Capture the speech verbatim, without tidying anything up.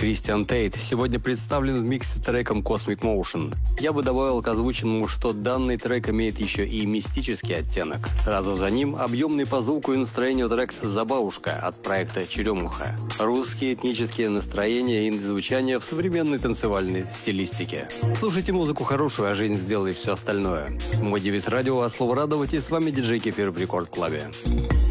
Кристиан Тейт сегодня представлен в миксе треком Cosmic Motion. Я бы добавил к озвученному, что данный трек имеет еще и мистический оттенок. Сразу за ним объемный по звуку и настроению трек «Забавушка» от проекта «Черемуха». Русские этнические настроения и звучание в современной танцевальной стилистике. Слушайте музыку хорошую, а жизнь сделает все остальное. Мой девиз радио от слова радовать, и с вами диджей Кефир в Рекорд Клабе.